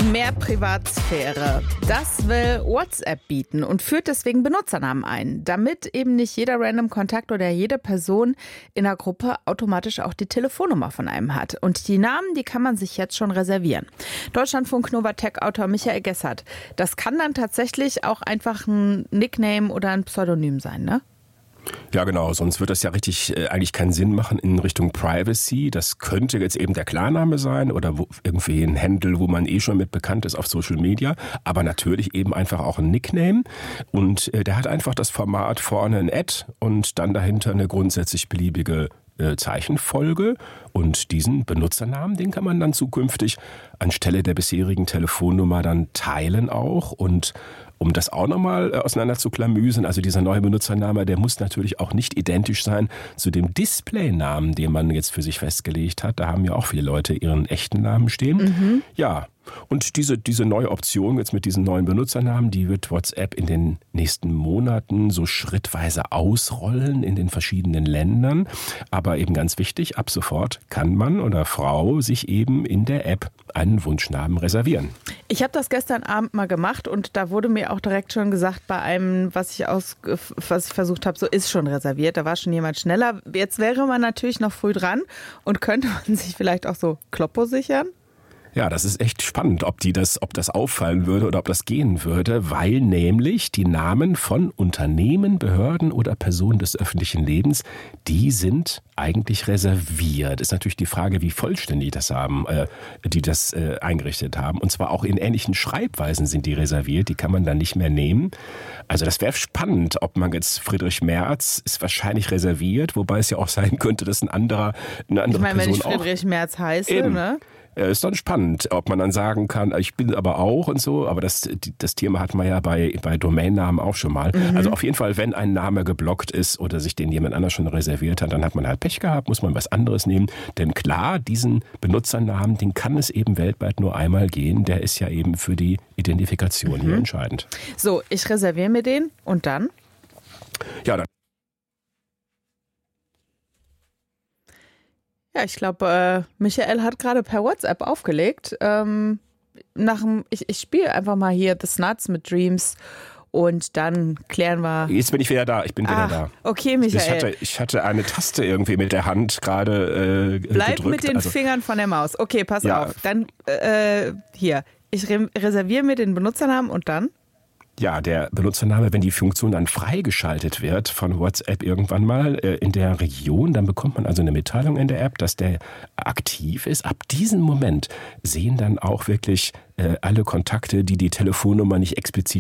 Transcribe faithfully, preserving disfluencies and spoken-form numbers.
Mehr Privatsphäre. Das will WhatsApp bieten und führt deswegen Benutzernamen ein, damit eben nicht jeder random Kontakt oder jede Person in der Gruppe automatisch auch die Telefonnummer von einem hat. Und die Namen, die kann man sich jetzt schon reservieren. Deutschlandfunk Novatec-Autor Michael Gessert. Das kann dann tatsächlich auch einfach ein Nickname oder ein Pseudonym sein, ne? Ja, genau. Sonst wird das ja richtig äh, eigentlich keinen Sinn machen in Richtung Privacy. Das könnte jetzt eben der Klarname sein oder wo, irgendwie ein Handle, wo man eh schon mit bekannt ist auf Social Media. Aber natürlich eben einfach auch ein Nickname. Und äh, der hat einfach das Format vorne ein Ad und dann dahinter eine grundsätzlich beliebige äh, Zeichenfolge. Und diesen Benutzernamen, den kann man dann zukünftig anstelle der bisherigen Telefonnummer dann teilen auch. Und um das auch nochmal auseinander zu klamüsen, also dieser neue Benutzername, der muss natürlich auch nicht identisch sein zu dem Displaynamen, den man jetzt für sich festgelegt hat. Da haben ja auch viele Leute ihren echten Namen stehen. Mhm. Ja, und diese, diese neue Option jetzt mit diesen neuen Benutzernamen, die wird WhatsApp in den nächsten Monaten so schrittweise ausrollen in den verschiedenen Ländern. Aber eben ganz wichtig, ab sofort kann Mann oder Frau sich eben in der App einen Wunschnamen reservieren. Ich habe das gestern Abend mal gemacht und da wurde mir auch direkt schon gesagt, bei einem, was ich, aus, was ich versucht habe, so ist schon reserviert. Da war schon jemand schneller. Jetzt wäre man natürlich noch früh dran und könnte man sich vielleicht auch so Kloppo sichern. Ja, das ist echt spannend, ob die das, ob das auffallen würde oder ob das gehen würde, weil nämlich die Namen von Unternehmen, Behörden oder Personen des öffentlichen Lebens, die sind eigentlich reserviert. Ist natürlich die Frage, wie vollständig das haben, äh, die das äh, eingerichtet haben. Und zwar auch in ähnlichen Schreibweisen sind die reserviert, die kann man dann nicht mehr nehmen. Also das wäre spannend, ob man jetzt Friedrich Merz ist wahrscheinlich reserviert, wobei es ja auch sein könnte, dass ein anderer, eine andere ich meine, Person wenn ich Friedrich auch, Merz heiße, eben. ne? Ist dann spannend, ob man dann sagen kann, ich bin aber auch und so, aber das, das Thema hat man ja bei, bei Domainnamen auch schon mal. Mhm. Also auf jeden Fall, wenn ein Name geblockt ist oder sich den jemand anders schon reserviert hat, dann hat man halt Pech gehabt, muss man was anderes nehmen. Denn klar, diesen Benutzernamen, den kann es eben weltweit nur einmal gehen. Der ist ja eben für die Identifikation mhm. hier entscheidend. So, ich reserviere mir den und dann? Ja, dann. Ja, ich glaube, äh, Michael hat gerade per WhatsApp aufgelegt. Ähm, nach dem, ich ich spiele einfach mal hier The Snuts mit Dreams und dann klären wir. Jetzt bin ich wieder da, ich bin wieder Ach, da. Okay, Michael. Ich hatte, ich hatte eine Taste irgendwie mit der Hand gerade äh, Bleib gedrückt. mit den also, Fingern von der Maus. Okay, pass ja. auf. Dann äh, hier, ich re- reserviere mir den Benutzernamen und dann? Ja, der Benutzername, wenn die Funktion dann freigeschaltet wird von WhatsApp irgendwann mal äh, in der Region, dann bekommt man also eine Mitteilung in der App, dass der aktiv ist. Ab diesem Moment sehen dann auch wirklich äh, alle Kontakte, die die Telefonnummer nicht explizit